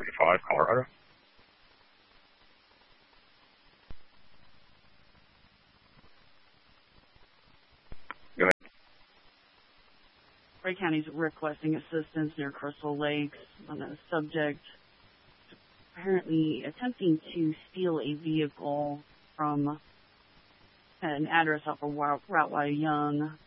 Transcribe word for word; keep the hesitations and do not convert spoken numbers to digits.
three five, Colorado. Go ahead. Ray County is requesting assistance near Crystal Lakes on a subject apparently attempting to steal a vehicle from an address off of Route Y Young.